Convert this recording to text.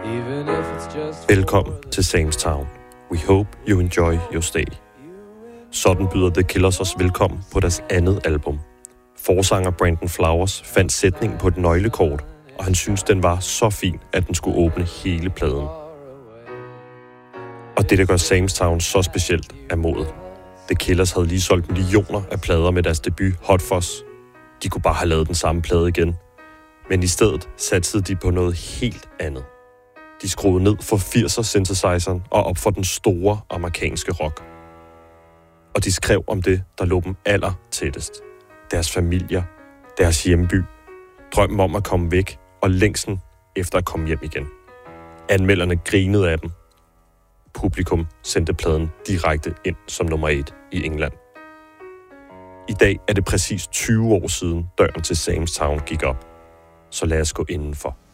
Velkommen til Sam's Town. We hope you enjoy your stay. Sådan byder The Killers os velkommen på deres andet album. Forsanger Brandon Flowers fandt sætningen på et nøglekort, og han syntes, den var så fin, at den skulle åbne hele pladen. Og det, der gør Sam's Town så specielt, er modet. The Killers havde lige solgt millioner af plader med deres debut Hot Fuzz. De kunne bare have lavet den samme plade igen. Men i stedet satsede de på noget helt andet. De skruede ned for 80'er synthesizeren og op for den store amerikanske rock. Og de skrev om det, der lå dem aller tættest. Deres familier, deres hjemby, drømmen om at komme væk og længsen efter at komme hjem igen. Anmelderne grinede af dem. Publikum sendte pladen direkte ind som nummer 1 i England. I dag er det præcis 20 år siden døren til Sam's Town gik op. Så lad os gå indenfor.